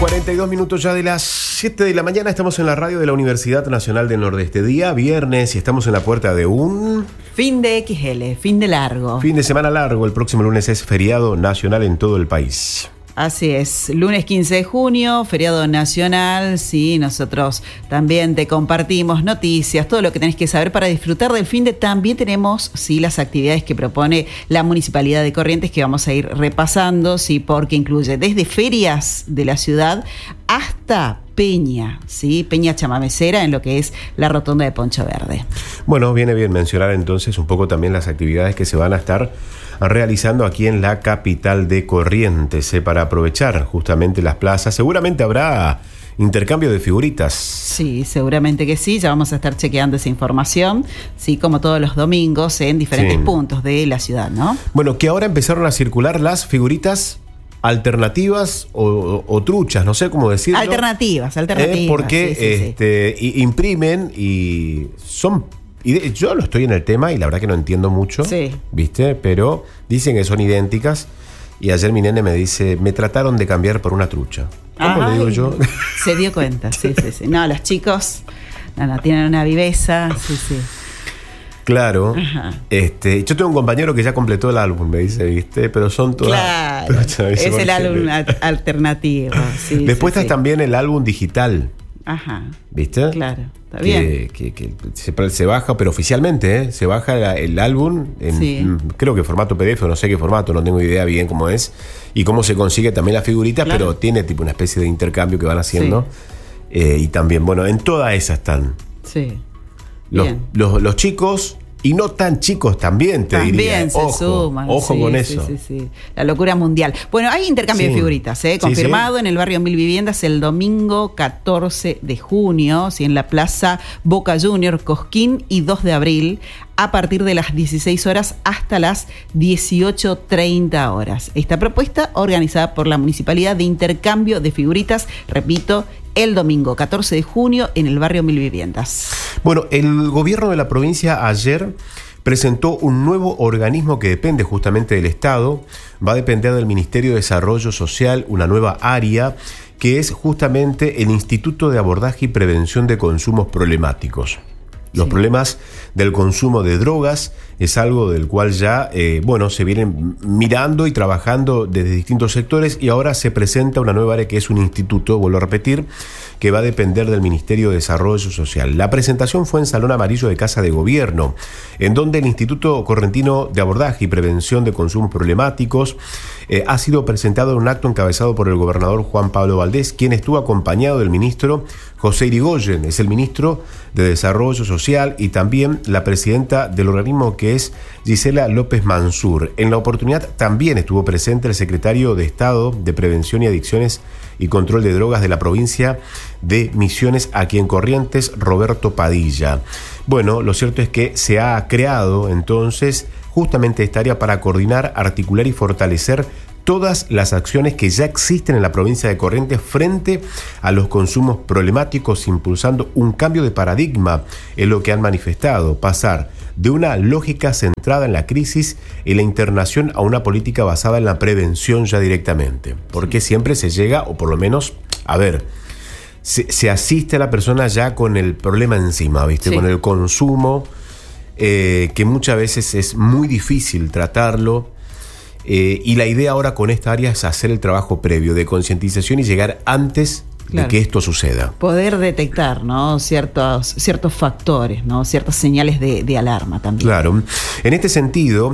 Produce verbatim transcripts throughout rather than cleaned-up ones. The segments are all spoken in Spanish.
cuarenta y dos minutos ya de las siete de la mañana, estamos en la radio de la Universidad Nacional del Nordeste, día viernes, y estamos en la puerta de un... Fin de equis ele, fin de largo. Fin de semana largo, el próximo lunes es feriado nacional en todo el país. Así es, lunes quince de junio, feriado nacional, sí, nosotros también te compartimos noticias, todo lo que tenés que saber para disfrutar del fin de. También tenemos, sí, las actividades que propone la Municipalidad de Corrientes que vamos a ir repasando, sí, porque incluye desde ferias de la ciudad hasta peña, sí, peña chamamecera en lo que es la rotonda de Poncho Verde. Bueno, viene bien mencionar entonces un poco también las actividades que se van a estar realizando aquí en la capital de Corrientes, eh, para aprovechar justamente las plazas. Seguramente habrá intercambio de figuritas. Sí, seguramente que sí, ya vamos a estar chequeando esa información, sí, como todos los domingos en diferentes sí. puntos de la ciudad, ¿no? Bueno, que ahora empezaron a circular las figuritas alternativas o, o, o truchas, no sé cómo decirlo. Alternativas, alternativas. Eh, porque sí, sí, este, sí. imprimen y son... Y de, yo lo estoy en el tema y la verdad que no entiendo mucho, sí. ¿viste? Pero dicen que son idénticas y ayer mi nene me dice, me trataron de cambiar por una trucha. ¿Cómo Ay, le digo yo? Se dio cuenta, sí, sí, sí. No, los chicos, no, no, tienen una viveza, sí, sí. Claro, este, yo tengo un compañero que ya completó el álbum, me dice, ¿viste? Pero son todas... Claro, es el álbum alternativo, sí. Después sí, está sí. también el álbum digital. Ajá. ¿Viste? Claro, está que, bien. Que, que se, se baja, pero oficialmente, ¿eh? Se baja la, el álbum en, sí. creo que formato P D F, no sé qué formato, no tengo idea bien cómo es, y cómo se consigue también la figurita, claro. pero tiene tipo una especie de intercambio que van haciendo. Sí. Eh, y también, bueno, en todas esas están. Sí. Los, bien. los, los chicos... Y no tan chicos también, te también diría. se ojo, suman. Ojo sí, con sí, eso. Sí, sí, sí. La locura mundial. Bueno, hay intercambio sí. de figuritas, ¿eh? Confirmado sí, sí. en el barrio Mil Viviendas el domingo catorce de junio, ¿sí? En la plaza Boca Junior, Cosquín y dos de abril, a partir de las dieciséis horas hasta las dieciocho treinta horas. Esta propuesta organizada por la Municipalidad de Intercambio de Figuritas, repito, el domingo catorce de junio en el barrio Mil Viviendas. Bueno, el gobierno de la provincia ayer presentó un nuevo organismo que depende justamente del Estado, va a depender del Ministerio de Desarrollo Social, una nueva área que es justamente el Instituto de Abordaje y Prevención de Consumos Problemáticos. Los sí. problemas del consumo de drogas es algo del cual ya, eh, bueno, se vienen mirando y trabajando desde distintos sectores, y ahora se presenta una nueva área que es un instituto, vuelvo a repetir, que va a depender del Ministerio de Desarrollo Social. La presentación fue en Salón Amarillo de Casa de Gobierno, en donde el Instituto Correntino de Abordaje y Prevención de Consumos Problemáticos eh, ha sido presentado en un acto encabezado por el gobernador Juan Pablo Valdés, quien estuvo acompañado del ministro José Irigoyen, es el ministro de Desarrollo Social, y también la presidenta del organismo, que es Gisela López Mansur. En la oportunidad también estuvo presente el secretario de Estado de Prevención y Adicciones y Control de Drogas de la provincia de Misiones, aquí en Corrientes, Roberto Padilla. Bueno, lo cierto es que se ha creado entonces justamente esta área para coordinar, articular y fortalecer todas las acciones que ya existen en la provincia de Corrientes frente a los consumos problemáticos, impulsando un cambio de paradigma en lo que han manifestado, pasar de una lógica centrada en la crisis y la internación a una política basada en la prevención ya directamente, porque siempre se llega, o por lo menos, a ver, se, se asiste a la persona ya con el problema encima, ¿viste? Sí. Con el consumo, eh, que muchas veces es muy difícil tratarlo. Eh, y la idea ahora con esta área es hacer el trabajo previo de concientización y llegar antes claro. de que esto suceda. Poder detectar, ¿no? ciertos, ciertos factores, ¿no? Ciertas señales de, de alarma también. Claro. En este sentido,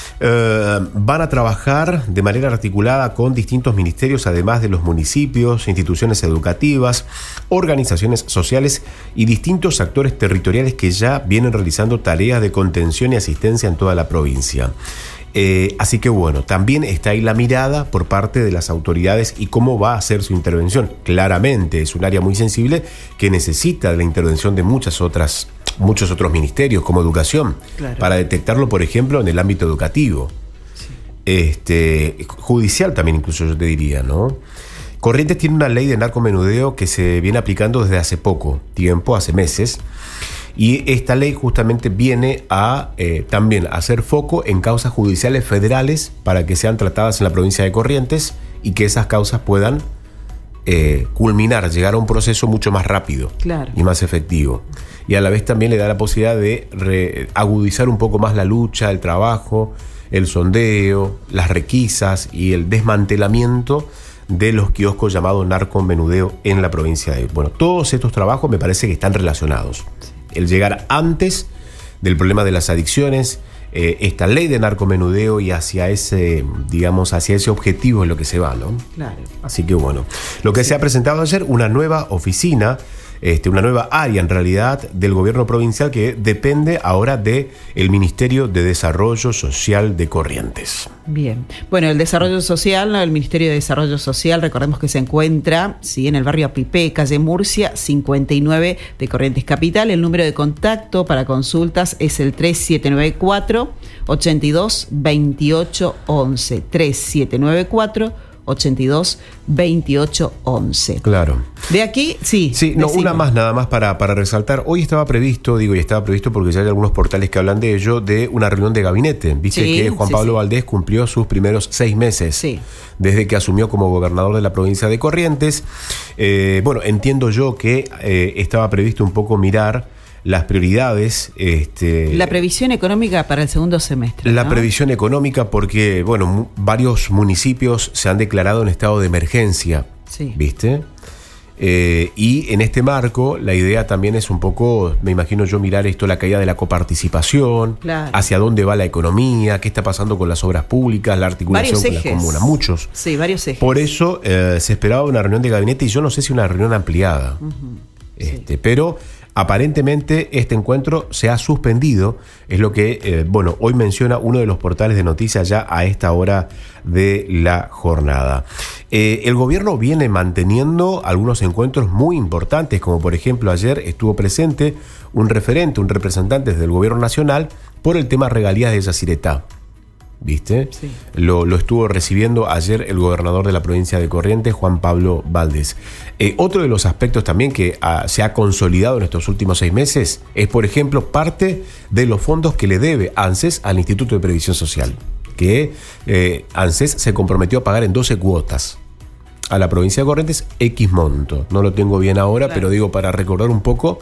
eh, van a trabajar de manera articulada con distintos ministerios, además de los municipios, instituciones educativas, organizaciones sociales y distintos actores territoriales que ya vienen realizando tareas de contención y asistencia en toda la provincia. Eh, así que bueno, también está ahí la mirada por parte de las autoridades y cómo va a hacer su intervención. Claramente es un área muy sensible que necesita de la intervención de muchas otras, muchos otros ministerios como educación, claro. para detectarlo, por ejemplo, en el ámbito educativo. Sí. Este, judicial también incluso yo te diría, ¿no? Corrientes tiene una ley de narcomenudeo que se viene aplicando desde hace poco tiempo, hace meses. Y esta ley justamente viene a eh, también hacer foco en causas judiciales federales para que sean tratadas en la provincia de Corrientes y que esas causas puedan eh, culminar, llegar a un proceso mucho más rápido, claro, y más efectivo. Y a la vez también le da la posibilidad de re, agudizar un poco más la lucha, el trabajo, el sondeo, las requisas y el desmantelamiento de los kioscos llamados narcomenudeo en la provincia de... Bueno, todos estos trabajos me parece que están relacionados. El llegar antes del problema de las adicciones, eh, esta ley de narcomenudeo y hacia ese, digamos, hacia ese objetivo es lo que se va, ¿no? Claro. Así que bueno, lo que sí se ha presentado ayer, una nueva oficina, Este, una nueva área en realidad del gobierno provincial que depende ahora del Ministerio de Desarrollo Social de Corrientes. Bien. Bueno, el desarrollo social, el Ministerio de Desarrollo Social, recordemos que se encuentra, sí, en el barrio Apipé, calle Murcia, cincuenta y nueve de Corrientes Capital. El número de contacto para consultas es el tres siete nueve cuatro, ochenta y dos, veintiocho once. tres siete nueve cuatro, ochenta y dos, veintiocho once. Claro. De aquí, sí. Sí, no, decime. una más nada más para, para resaltar. Hoy estaba previsto, digo, y estaba previsto porque ya hay algunos portales que hablan de ello, de una reunión de gabinete. Viste sí, que Juan sí, Pablo sí. Valdés cumplió sus primeros seis meses sí. desde que asumió como gobernador de la provincia de Corrientes. Eh, bueno, entiendo yo que eh, estaba previsto un poco mirar las prioridades. Este, la previsión económica para el segundo semestre. La ¿no? previsión económica porque, bueno, mu- varios municipios se han declarado en estado de emergencia, sí. ¿viste? Eh, y en este marco, la idea también es un poco, me imagino yo, mirar esto, la caída de la coparticipación, claro. hacia dónde va la economía, qué está pasando con las obras públicas, la articulación varios con ejes. la comuna, muchos. Sí, varios ejes. Por eso eh, se esperaba una reunión de gabinete y yo no sé si una reunión ampliada, Uh-huh. este, sí. pero... Aparentemente este encuentro se ha suspendido, es lo que, eh, bueno, hoy menciona uno de los portales de noticias ya a esta hora de la jornada. Eh, el gobierno viene manteniendo algunos encuentros muy importantes, como por ejemplo ayer estuvo presente un referente, un representante del gobierno nacional por el tema regalías de Yacyretá. ¿Viste? Sí. Lo, lo estuvo recibiendo ayer el gobernador de la provincia de Corrientes, Juan Pablo Valdés. Eh, otro de los aspectos también que ah, se ha consolidado en estos últimos seis meses es, por ejemplo, parte de los fondos que le debe ANSES al Instituto de Previsión Social, que eh, ANSES se comprometió a pagar en doce cuotas a la provincia de Corrientes X monto. No lo tengo bien ahora, claro. Pero digo, para recordar un poco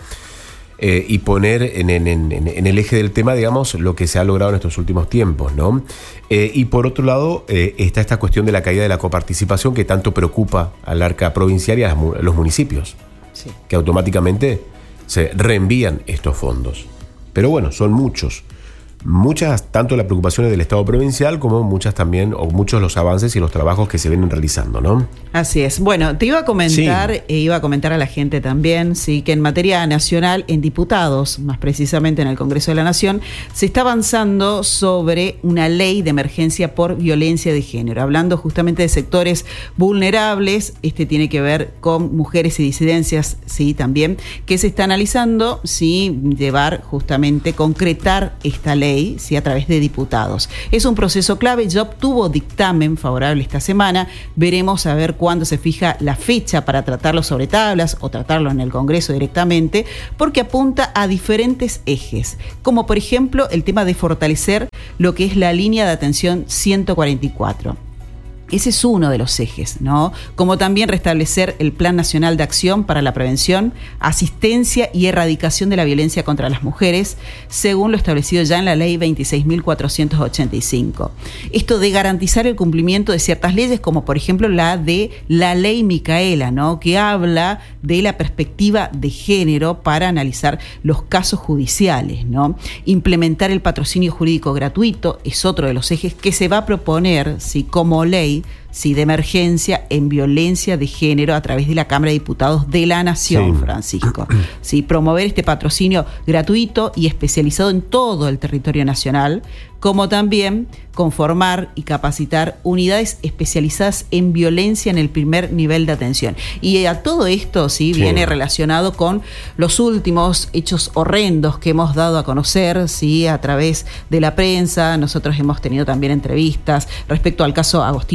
eh, y poner en, en, en, en el eje del tema, digamos, lo que se ha logrado en estos últimos tiempos, ¿no? Eh, y por otro lado, eh, está esta cuestión de la caída de la coparticipación que tanto preocupa al arca provincial y a los municipios, sí. Que automáticamente se reenvían estos fondos. Pero bueno, son muchos. Muchas, tanto las preocupaciones del Estado provincial como muchas también, o muchos los avances y los trabajos que se vienen realizando, ¿no? Así es. Bueno, te iba a comentar, sí. e iba a comentar a la gente también, sí, que en materia nacional, en diputados, más precisamente en el Congreso de la Nación, se está avanzando sobre una ley de emergencia por violencia de género. Hablando justamente de sectores vulnerables, este tiene que ver con mujeres y disidencias, sí, también, que se está analizando, sí, llevar justamente, concretar esta ley, sí, a través de diputados. Es un proceso clave, ya obtuvo dictamen favorable esta semana, veremos a ver cuándo se fija la fecha para tratarlo sobre tablas o tratarlo en el Congreso directamente, porque apunta a diferentes ejes, como por ejemplo el tema de fortalecer lo que es la línea de atención ciento cuarenta y cuatro. Ese es uno de los ejes, ¿no? Como también restablecer el Plan Nacional de Acción para la Prevención, Asistencia y Erradicación de la Violencia contra las Mujeres, según lo establecido ya en la Ley veintiséis mil cuatrocientos ochenta y cinco. Esto de garantizar el cumplimiento de ciertas leyes, como por ejemplo la de la Ley Micaela, ¿no? Que habla de la perspectiva de género para analizar los casos judiciales, ¿no? Implementar el patrocinio jurídico gratuito es otro de los ejes que se va a proponer, ¿sí?, como ley, sí, de emergencia en violencia de género a través de la Cámara de Diputados de la Nación, sí. Francisco. Sí, promover este patrocinio gratuito y especializado en todo el territorio nacional, como también conformar y capacitar unidades especializadas en violencia en el primer nivel de atención. Y a todo esto sí, sí. viene relacionado con los últimos hechos horrendos que hemos dado a conocer, sí, a través de la prensa. Nosotros hemos tenido también entrevistas respecto al caso Agostina Vega,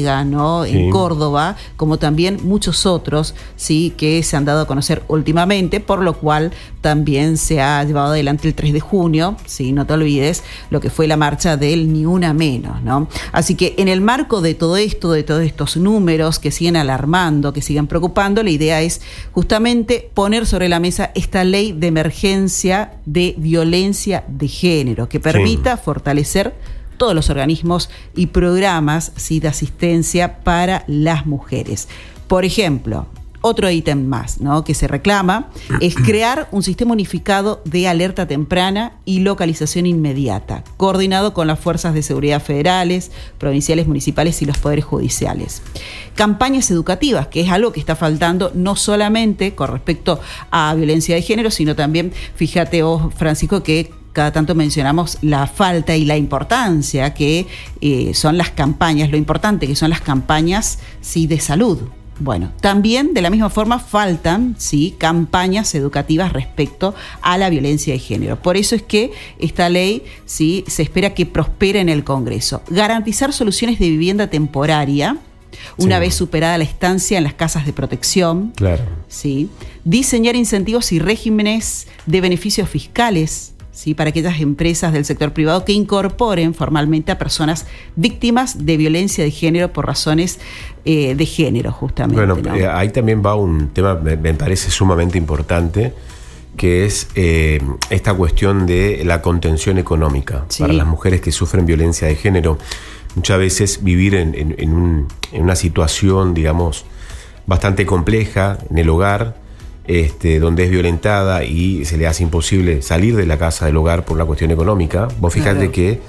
Ortega, ¿no? En sí. Córdoba, como también muchos otros, sí, que se han dado a conocer últimamente, por lo cual también se ha llevado adelante el tres de junio, sí, no te olvides, lo que fue la marcha del Ni Una Menos, ¿no? Así que en el marco de todo esto, de todos estos números que siguen alarmando, que siguen preocupando, la idea es justamente poner sobre la mesa esta ley de emergencia de violencia de género, que permita sí. fortalecer todos los organismos y programas, sí, de asistencia para las mujeres. Por ejemplo, otro ítem más, ¿no?, que se reclama es crear un sistema unificado de alerta temprana y localización inmediata, coordinado con las fuerzas de seguridad federales, provinciales, municipales y los poderes judiciales. Campañas educativas, que es algo que está faltando no solamente con respecto a violencia de género, sino también, fíjate vos, Francisco, que cada tanto mencionamos la falta y la importancia que eh, son las campañas, lo importante que son las campañas, sí, de salud. Bueno, también de la misma forma faltan, sí, campañas educativas respecto a la violencia de género. Por eso es que esta ley, sí, se espera que prospere en el Congreso. Garantizar soluciones de vivienda temporaria una sí. vez superada la estancia en las casas de protección. Claro. Sí. Diseñar incentivos y regímenes de beneficios fiscales, ¿sí?, para aquellas empresas del sector privado que incorporen formalmente a personas víctimas de violencia de género por razones eh, de género, justamente. Bueno, ¿no? eh, ahí también va un tema, me, me parece sumamente importante, que es eh, esta cuestión de la contención económica sí. para las mujeres que sufren violencia de género. Muchas veces vivir en, en, en, un, en una situación, digamos, bastante compleja en el hogar, Este, donde es violentada y se le hace imposible salir de la casa del hogar por una cuestión económica. Vos fijate claro. que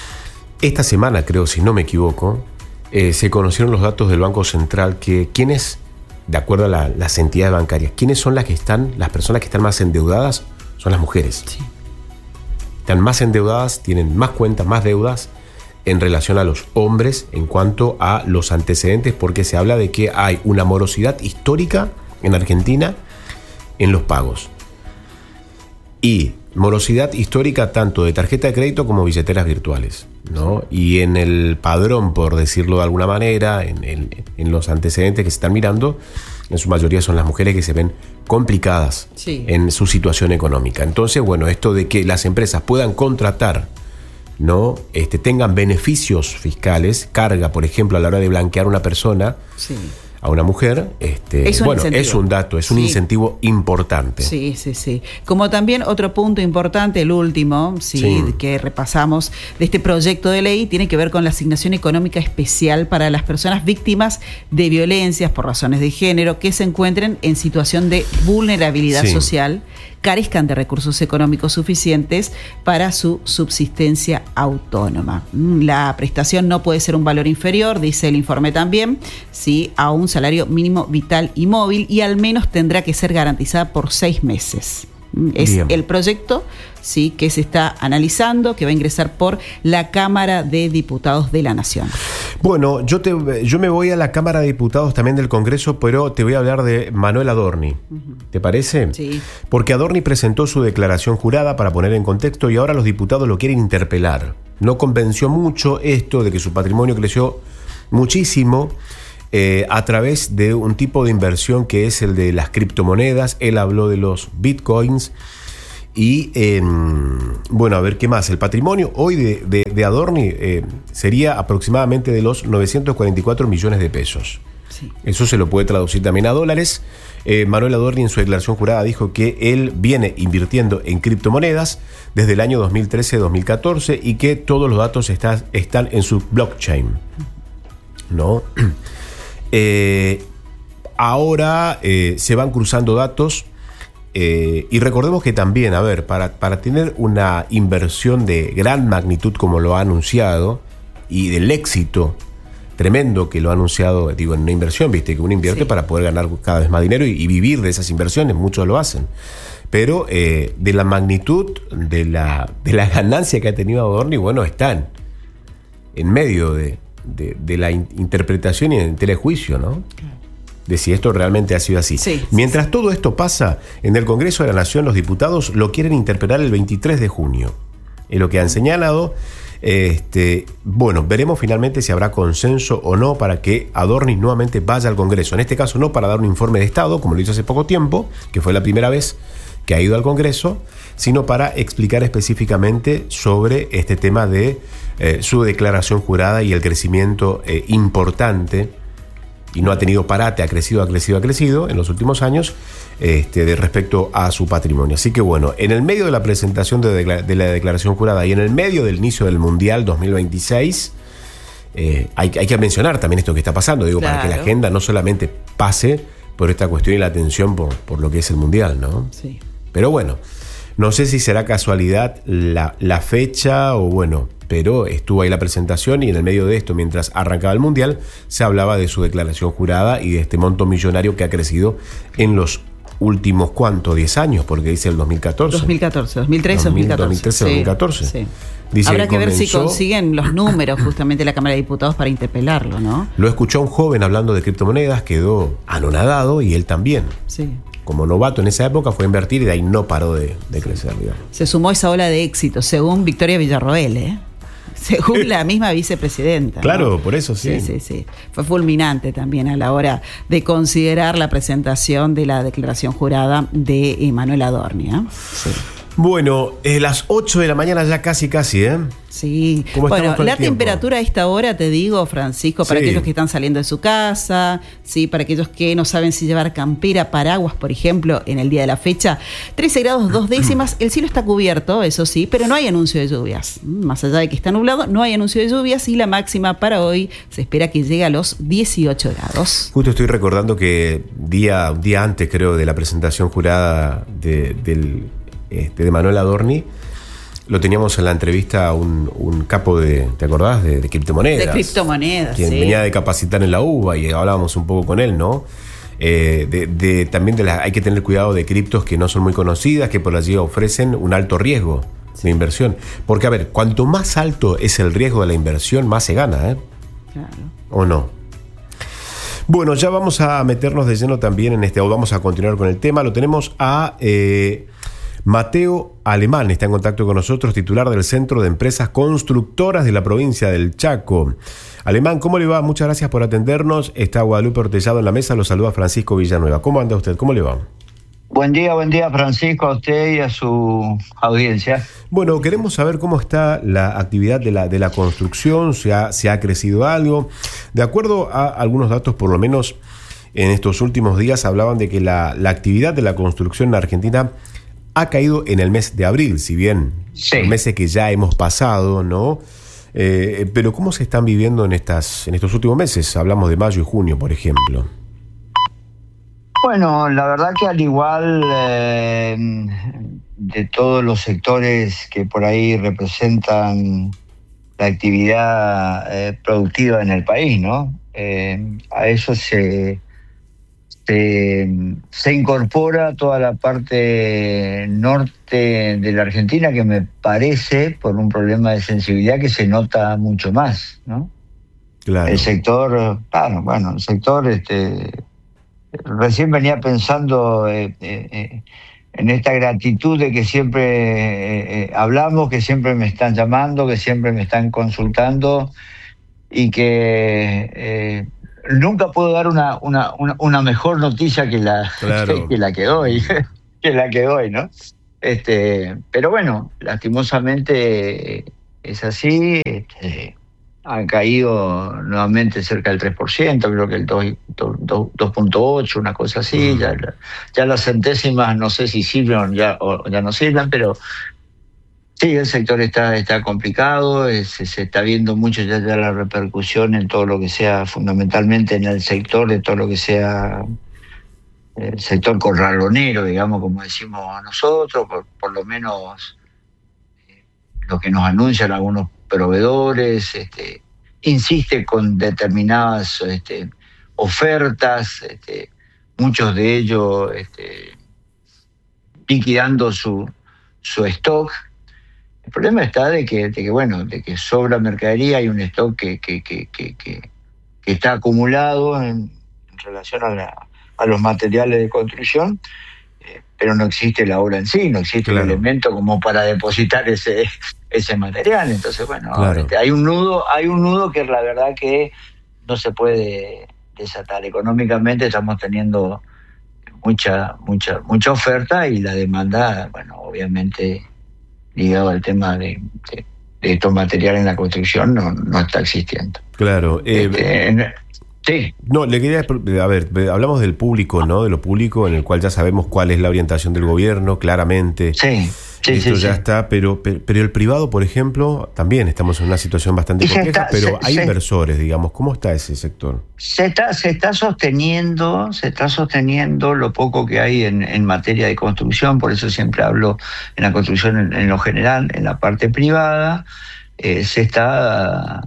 esta semana, creo, si no me equivoco, eh, se conocieron los datos del Banco Central que quiénes, de acuerdo a la, las entidades bancarias, quiénes son las que están, las personas que están más endeudadas, son las mujeres. Sí. Están más endeudadas, tienen más cuentas, más deudas en relación a los hombres en cuanto a los antecedentes, porque se habla de que hay una morosidad histórica en Argentina en los pagos. Y morosidad histórica tanto de tarjeta de crédito como billeteras virtuales, ¿no? Y en el padrón, por decirlo de alguna manera, en, el, en los antecedentes que se están mirando, en su mayoría son las mujeres que se ven complicadas sí. en su situación económica. Entonces, bueno, esto de que las empresas puedan contratar, ¿no?, este, tengan beneficios fiscales, carga, por ejemplo, a la hora de blanquear a una persona, sí. a una mujer, este, es bueno, incentivo. es un dato, es un sí. incentivo importante. Sí, sí, sí. Como también otro punto importante, el último, sí, sí. que repasamos de este proyecto de ley, tiene que ver con la asignación económica especial para las personas víctimas de violencias por razones de género que se encuentren en situación de vulnerabilidad sí. social, carezcan de recursos económicos suficientes para su subsistencia autónoma. La prestación no puede ser un valor inferior, dice el informe también, sí, a un salario mínimo vital y móvil, y al menos tendrá que ser garantizada por seis meses. Es Bien. el proyecto, sí, que se está analizando, que va a ingresar por la Cámara de Diputados de la Nación. Bueno, yo te, yo me voy a la Cámara de Diputados también del Congreso, pero te voy a hablar de Manuel Adorni. Uh-huh. ¿Te parece? Sí. Porque Adorni presentó su declaración jurada para poner en contexto y ahora los diputados lo quieren interpelar. No convenció mucho esto de que su patrimonio creció muchísimo eh, a través de un tipo de inversión que es el de las criptomonedas. Él habló de los bitcoins. Y eh, bueno, a ver qué más. El patrimonio hoy de, de, de Adorni eh, sería aproximadamente de los novecientos cuarenta y cuatro millones de pesos. Sí. Eso se lo puede traducir también a dólares. Eh, Manuel Adorni en su declaración jurada dijo que él viene invirtiendo en criptomonedas desde el año dos mil trece a dos mil catorce y que todos los datos está, están en su blockchain, ¿no? Eh, ahora eh, se van cruzando datos. Eh, y recordemos que también, a ver, para, para tener una inversión de gran magnitud como lo ha anunciado y del éxito tremendo que lo ha anunciado, digo, en una inversión, viste, que uno invierte sí. para poder ganar cada vez más dinero y, y vivir de esas inversiones, muchos lo hacen. Pero eh, de la magnitud de la, de la ganancia que ha tenido Adorni, bueno, están en medio de, de, de la in- interpretación y en el telejuicio, ¿no? De si esto realmente ha sido así. Sí, Mientras sí. todo esto pasa, en el Congreso de la Nación los diputados lo quieren interpelar el veintitrés de junio. Es lo que han señalado. Este, bueno, veremos finalmente si habrá consenso o no para que Adorni nuevamente vaya al Congreso. En este caso no para dar un informe de Estado, como lo hizo hace poco tiempo, que fue la primera vez que ha ido al Congreso, sino para explicar específicamente sobre este tema de eh, su declaración jurada y el crecimiento eh, importante, y no ha tenido parate, ha crecido, ha crecido, ha crecido en los últimos años, este, de respecto a su patrimonio. Así que bueno, en el medio de la presentación de, de, de la declaración jurada y en el medio del inicio del Mundial dos mil veintiséis, eh, hay, hay que mencionar también esto que está pasando, digo, claro, para que la agenda no solamente pase por esta cuestión y la atención por, por lo que es el Mundial, ¿no? Sí. Pero bueno, no sé si será casualidad la, la fecha o bueno, pero estuvo ahí la presentación y en el medio de esto, mientras arrancaba el Mundial, se hablaba de su declaración jurada y de este monto millonario que ha crecido en los últimos, ¿cuánto? diez años, porque dice el dos mil catorce. dos mil catorce, dos mil trece, dos mil catorce. dos mil trece, dos mil catorce. Sí, sí. Dice Habrá que, que ver si comenzó, consiguen los números justamente de la Cámara de Diputados para interpelarlo, ¿no? Lo escuchó un joven hablando de criptomonedas, quedó anonadado y él también. Sí. Como novato en esa época fue a invertir y de ahí no paró de, de crecer, digamos. Se sumó esa ola de éxito, según Victoria Villarroel, ¿eh? Según la misma vicepresidenta. Claro, ¿no? por eso sí. Sí, sí, sí. Fue fulminante también a la hora de considerar la presentación de la declaración jurada de Manuel Adorni, ¿eh? Sí. Bueno, eh, las ocho de la mañana ya casi, casi, ¿eh? Sí. ¿Cómo bueno, con la el tiempo? Temperatura a esta hora, te digo, Francisco, para Sí. aquellos que están saliendo de su casa, sí, para aquellos que no saben si llevar campera, paraguas, por ejemplo, en el día de la fecha, trece grados dos décimas, el cielo está cubierto, eso sí, pero no hay anuncio de lluvias. Más allá de que está nublado, no hay anuncio de lluvias y la máxima para hoy se espera que llegue a los dieciocho grados. Justo estoy recordando que día, un día antes, creo, de la presentación jurada de, del, este, de Manuel Adorni, lo teníamos en la entrevista un, un capo de, ¿te acordás? De, de criptomonedas. De criptomonedas, quien sí. venía de capacitar en la U B A y hablábamos un poco con él, ¿no? Eh, de, de, también de la, hay que tener cuidado de criptos que no son muy conocidas, que por allí ofrecen un alto riesgo sí. de inversión. Porque, a ver, cuanto más alto es el riesgo de la inversión, más se gana, ¿eh? Claro. ¿O no? Bueno, ya vamos a meternos de lleno también en este, o vamos a continuar con el tema. Lo tenemos a eh, Mateo Alemán, está en contacto con nosotros, titular del Centro de Empresas Constructoras de la provincia del Chaco. Alemán, ¿cómo le va? Muchas gracias por atendernos. Está Guadalupe Ortellado en la mesa, lo saluda Francisco Villanueva. ¿Cómo anda usted? ¿Cómo le va? Buen día, buen día, Francisco, a usted y a su audiencia. Bueno, queremos saber cómo está la actividad de la, de la construcción, si ha, si ha crecido algo. De acuerdo a algunos datos, por lo menos en estos últimos días, hablaban de que la, la actividad de la construcción en Argentina ha caído en el mes de abril, si bien sí. los meses que ya hemos pasado, ¿no? Eh, pero ¿cómo se están viviendo en estas en estos últimos meses? Hablamos de mayo y junio, por ejemplo. Bueno, la verdad que al igual eh, de todos los sectores que por ahí representan la actividad eh, productiva en el país, ¿no? Eh, a eso se... Se, se incorpora toda la parte norte de la Argentina, que me parece, por un problema de sensibilidad, que se nota mucho más, ¿no? Claro. El sector, claro, bueno, el sector, este, recién venía pensando eh, eh, en esta gratitud de que siempre eh, eh, hablamos, que siempre me están llamando, que siempre me están consultando y que... Eh, nunca puedo dar una, una, una, una mejor noticia que la, claro. que la que doy, que la que doy, ¿no? Este, pero bueno, lastimosamente es así. Este, han caído nuevamente cerca del tres por ciento, creo que el dos punto ocho, una cosa así. Mm. Ya, ya las centésimas no sé si sirven ya, o ya no sirven, pero sí, el sector está, está complicado, es, se está viendo mucho ya, ya la repercusión en todo lo que sea, fundamentalmente en el sector de todo lo que sea el sector corralonero, digamos, como decimos nosotros, por, por lo menos eh, lo que nos anuncian algunos proveedores, este, insiste con determinadas este, ofertas, este, muchos de ellos este, liquidando su, su stock. El problema está de que, de que, bueno, de que sobra mercadería, hay un stock que, que, que, que, que, que está acumulado en, en relación a, la, a los materiales de construcción, eh, pero no existe la obra en sí, no existe claro. el elemento como para depositar ese ese material. Entonces, bueno, claro. este, hay un nudo, hay un nudo que la verdad que no se puede desatar. Económicamente estamos teniendo mucha, mucha, mucha oferta y la demanda, bueno, obviamente ligado al tema de, de, de estos materiales en la construcción no, no está existiendo. Claro. Eh, este, en, Sí. No, le quería, a ver, hablamos del público, ¿no? De lo público, en el cual ya sabemos cuál es la orientación del gobierno, claramente. Sí, sí, Esto sí, ya sí. está, pero, pero pero el privado, por ejemplo, también estamos en una situación bastante compleja, está, pero se, hay se, inversores, digamos. ¿Cómo está ese sector? Se está, se está sosteniendo, se está sosteniendo lo poco que hay en, en materia de construcción, por eso siempre hablo en la construcción en, en lo general, en la parte privada, eh, se está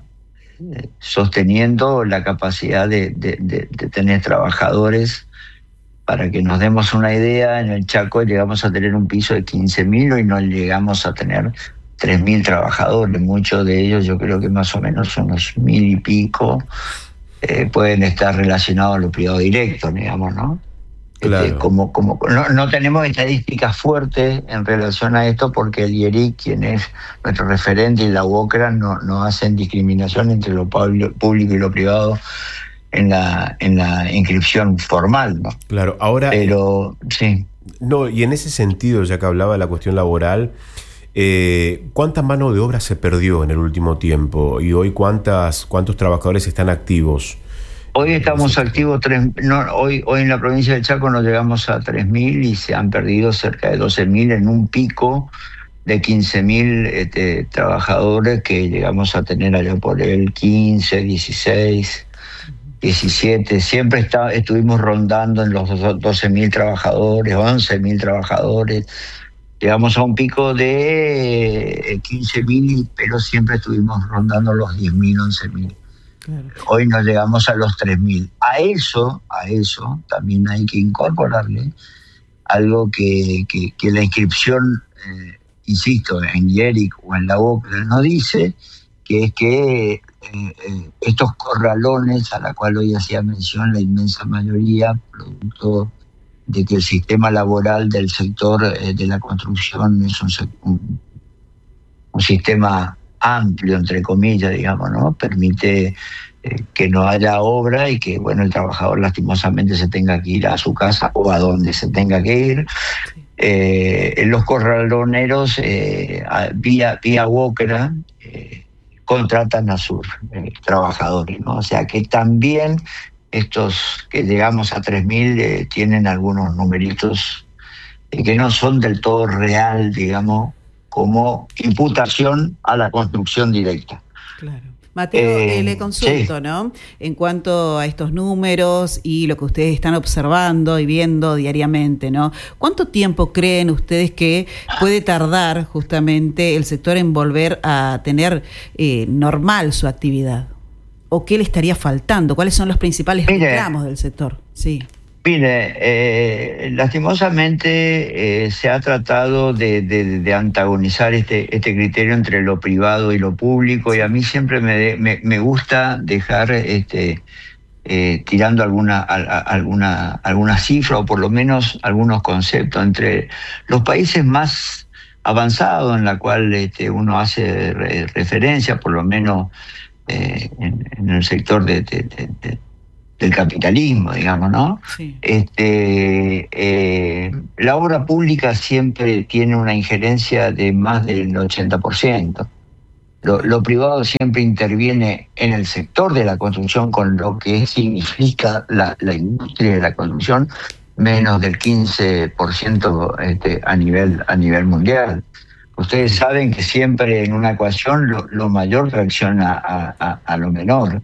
sosteniendo la capacidad de, de, de, de tener trabajadores. Para que nos demos una idea, en el Chaco llegamos a tener un piso de quince mil y no llegamos a tener tres mil trabajadores. Muchos de ellos, yo creo que más o menos unos mil y pico, eh, pueden estar relacionados a lo privado directo, digamos, ¿no? Claro. Este, como, como, no, no tenemos estadísticas fuertes en relación a esto porque el I E R I C, quien es nuestro referente, y la U O C R A no, no hacen discriminación entre lo público y lo privado en la en la inscripción formal, ¿no? Claro, ahora... Pero, sí. No, y en ese sentido, ya que hablaba de la cuestión laboral, eh, ¿cuánta mano de obra se perdió en el último tiempo? Y hoy, ¿cuántas cuántos trabajadores están activos? Hoy estamos activos, tres, no, hoy, hoy en la provincia del Chaco nos llegamos a tres mil y se han perdido cerca de doce mil en un pico de quince mil este, trabajadores que llegamos a tener allá por el quince, dieciséis, diecisiete. Siempre está, estuvimos rondando en los doce mil trabajadores, once mil trabajadores. Llegamos a un pico de quince mil, pero siempre estuvimos rondando los diez mil, once mil. Claro. Hoy nos llegamos a los tres mil. A eso, a eso también hay que incorporarle algo que, que, que la inscripción, eh, insisto, en I E R I C o en la U O C R A no dice, que es que eh, eh, estos corralones, a la cual hoy hacía mención la inmensa mayoría, producto de que el sistema laboral del sector eh, de la construcción es un, un, un sistema amplio, entre comillas, digamos, ¿no? Permite eh, que no haya obra y que, bueno, el trabajador lastimosamente se tenga que ir a su casa o a donde se tenga que ir. Eh, los corraloneros, eh, vía, vía U O C R A, eh, contratan a sus eh, trabajadores, ¿no? O sea que también estos que llegamos a tres mil eh, tienen algunos numeritos eh, que no son del todo real, digamos, como imputación a la construcción directa. Claro. Mateo, eh, eh, le consulto, sí. ¿no? En cuanto a estos números y lo que ustedes están observando y viendo diariamente, ¿no? ¿Cuánto tiempo creen ustedes que puede tardar justamente el sector en volver a tener eh, normal su actividad? ¿O qué le estaría faltando? ¿Cuáles son los principales reclamos del sector? Sí. Mire, eh, lastimosamente eh, se ha tratado de, de, de antagonizar este, este criterio entre lo privado y lo público, y a mí siempre me, me, me gusta dejar este, eh, tirando alguna, a, a, alguna, alguna cifra o por lo menos algunos conceptos. Entre los países más avanzados en la cual este, uno hace re, referencia, por lo menos eh, en, en el sector de... de, de, de del capitalismo, digamos, ¿no? Sí. Este, eh, la obra pública siempre tiene una injerencia de más del ochenta por ciento. Lo, lo privado siempre interviene en el sector de la construcción, con lo que significa la, la industria de la construcción, menos del quince por ciento este, a nivel, a nivel mundial. Ustedes saben que siempre en una ecuación lo, lo mayor reacciona a, a, a lo menor.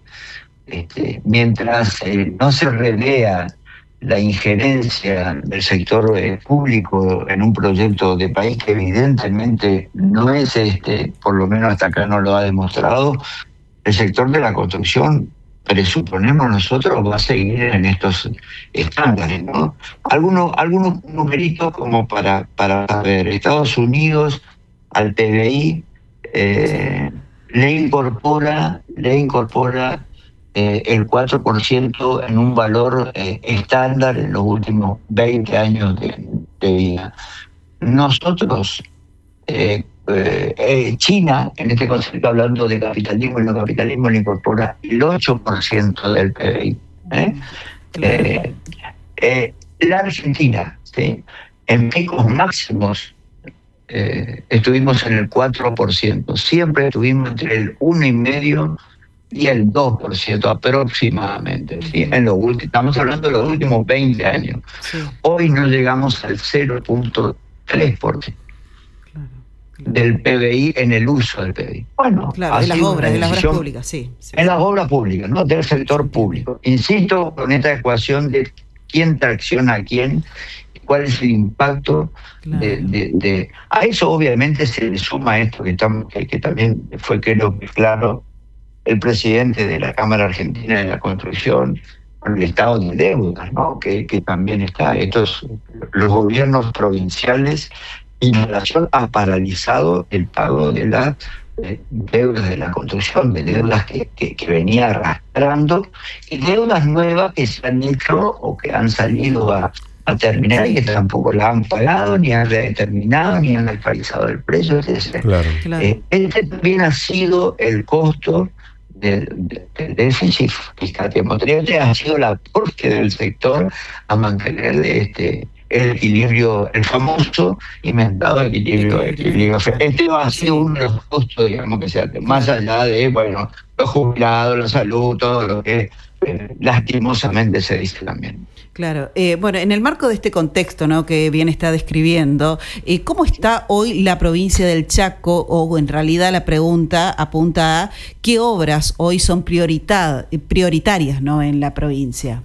Este, mientras eh, no se revea la injerencia del sector eh, público en un proyecto de país que evidentemente no es, este, por lo menos hasta acá no lo ha demostrado, el sector de la construcción, presuponemos nosotros, va a seguir en estos estándares, ¿no? Algunos, algunos numeritos como para, para ver. Estados Unidos al P B I eh, le incorpora, le incorpora Eh, el cuatro por ciento en un valor eh, estándar en los últimos veinte años de, de vida. Nosotros, eh, eh, China, en este concepto hablando de capitalismo y no capitalismo, le incorpora el ocho por ciento del P B I. ¿eh? Eh, eh, la Argentina, ¿sí? En picos máximos eh, estuvimos en el cuatro por ciento, siempre estuvimos entre el uno coma cinco y el dos por ciento aproximadamente. ¿sí? En los últimos, estamos hablando de los últimos veinte años. Sí. Hoy no llegamos al cero punto tres por ciento claro, claro. del P B I en el uso del P B I. Bueno, claro, de las obras, de las obras públicas, sí. sí en sí. las obras públicas, no del sector público. Insisto con esta ecuación de quién tracciona a quién, cuál es el impacto claro. de, de, de... A eso obviamente se le suma esto que, tam, que, que también fue, creo que claro, el presidente de la Cámara Argentina de la Construcción, con el estado de deuda, ¿no? que, que también está. Estos, los gobiernos provinciales, en relación ha paralizado el pago de las eh, deudas de la construcción, de deudas que, que, que venía arrastrando, y deudas nuevas que se han hecho o que han salido a, a terminar y que tampoco la han pagado, ni han redeterminado, ni han actualizado el precio, etcétera. Claro. Claro. Eh, este también ha sido el costo del de, de déficit fiscal que ha sido la aporte del sector a mantener este el equilibrio, el famoso inventado equilibrio, equilibrio. Este ha sido uno de los costos, digamos, que se hace, más allá de, bueno, los jubilados, la salud, todo lo que eh, lastimosamente se dice también. Claro. Eh, bueno, en el marco de este contexto, ¿no?, que bien está describiendo, eh, ¿cómo está hoy la provincia del Chaco? O en realidad la pregunta apunta a qué obras hoy son priorita- prioritarias, ¿no?, en la provincia.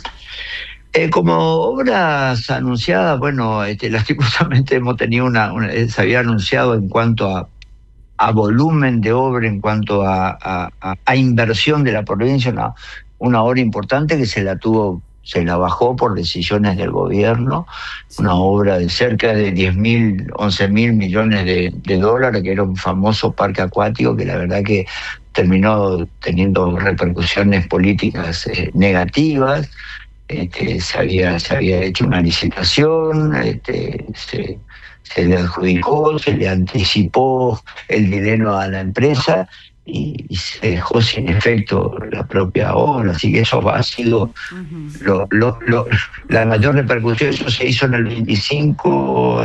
Eh, como obras anunciadas, bueno, este, lastimosamente hemos tenido una, una, se había anunciado en cuanto a, a volumen de obra, en cuanto a, a, a, a inversión de la provincia, una, una obra importante que se la tuvo, se la bajó por decisiones del gobierno, una obra de cerca de diez mil, once mil millones de, de dólares, que era un famoso parque acuático que la verdad que terminó teniendo repercusiones políticas eh, negativas. Este, se había se había hecho una licitación, este, se, se le adjudicó, se le anticipó el dinero a la empresa y, y se dejó sin efecto la propia obra, así que eso ha sido uh-huh. lo, lo, lo, la mayor repercusión. Eso se hizo en el veinticinco,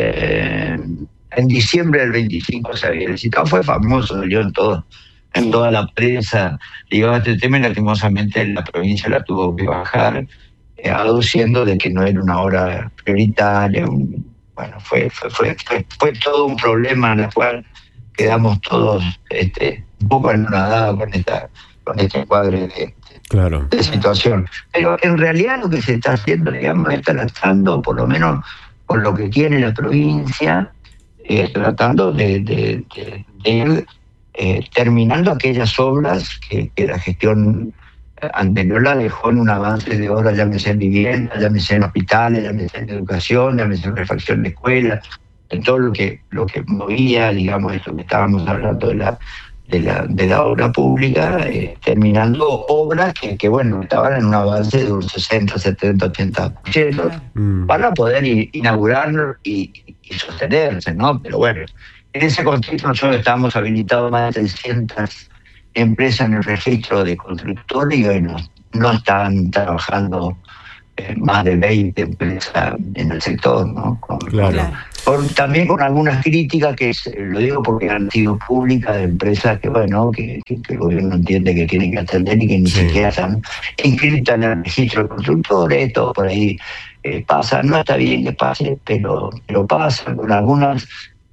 eh, en diciembre del veinticinco se había licitado, fue famoso, salió en todo. En toda la prensa ligado a este tema, y lastimosamente la provincia la tuvo que bajar, eh, aduciendo de que no era una obra prioritaria. Un, bueno, fue fue, fue fue fue todo un problema en el cual quedamos todos este, un poco anonadados con esta con este cuadro de, claro. de situación. Pero en realidad lo que se está haciendo, digamos, es tratando, por lo menos con lo que tiene la provincia, eh, tratando de, de, de, de ir Eh, terminando aquellas obras que, que la gestión anterior la dejó en un avance de obras, llámese en vivienda, llámese en hospitales, llámese en educación, llámese en refacción de escuelas, en todo lo que lo que movía, digamos, esto que estábamos hablando de la de la, de la obra pública, eh, terminando obras que, que, bueno, estaban en un avance de un sesenta, setenta, ochenta por ciento mm. para poder inaugurar y, y sostenerse, ¿no? Pero bueno, en ese contexto nosotros estamos habilitados más de trescientas empresas en el registro de constructores y bueno, no están trabajando eh, más de veinte empresas en el sector, ¿no? Con, claro. con, también con algunas críticas que lo digo porque han sido públicas, de empresas que bueno que, que, que el gobierno entiende que tienen que atender y que ni sí. siquiera están inscritas en el registro de constructores. Todo por ahí eh, pasa, no está bien que pase, pero, pero pasa con algunas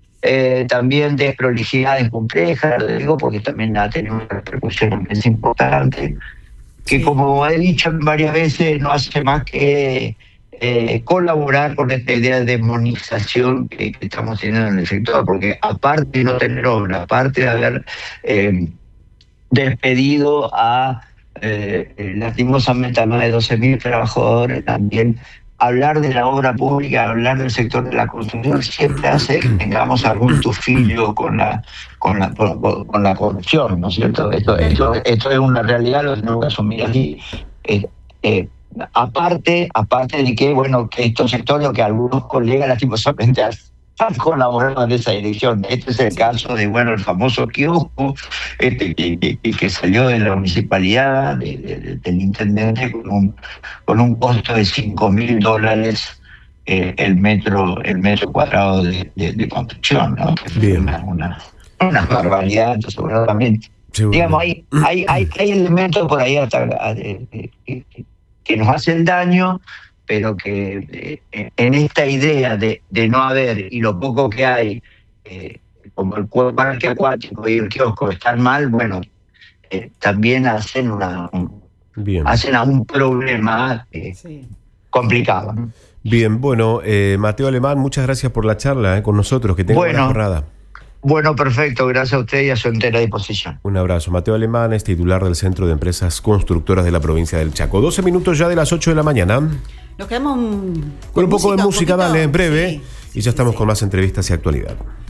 Eh, también de prolijidades complejas, lo digo porque también ha tenido una repercusión es importante, que como he dicho varias veces, no hace más que eh, colaborar con esta idea de demonización que, que estamos teniendo en el sector, porque aparte de no tener obra, aparte de haber eh, despedido a eh, lastimosamente a más de doce mil trabajadores, también hablar de la obra pública, hablar del sector de la construcción siempre hace que tengamos algún tufillo con la con la con, con la corrupción, ¿no es cierto? Esto, esto, esto es una realidad, lo tenemos que asumir aquí. Eh, eh, aparte, aparte de que, bueno, que estos sectores, que algunos colegas lastimosamente han colaborado en esa dirección. Este es el caso de, bueno, el famoso kiosco este, que, que, que salió de la municipalidad, de, de, del intendente, con un, con un costo de cinco mil dólares eh, el metro el metro cuadrado de, de, de construcción, ¿no? Bien. Una, una, una barbaridad. Entonces, bueno, también, Seguro. digamos, hay, hay, hay, hay elementos por ahí hasta, eh, eh, que, que nos hacen daño, pero que eh, en esta idea de, de no haber, y lo poco que hay, eh, como el parque acuático y el kiosco están mal, bueno, eh, también hacen una Bien. hacen a un problema eh, sí. complicado, ¿no? Bien, bueno, eh, Mateo Alemán, muchas gracias por la charla eh, con nosotros, que tenga bueno, buena jornada. Bueno, perfecto, gracias a usted y a su entera disposición. Un abrazo. Mateo Alemán es titular del Centro de Empresas Constructoras de la provincia del Chaco. doce minutos ya de las ocho de la mañana. Nos quedamos con, con un poco música, de música, un dale, en breve. Sí, y ya sí, estamos sí. con más entrevistas y actualidad.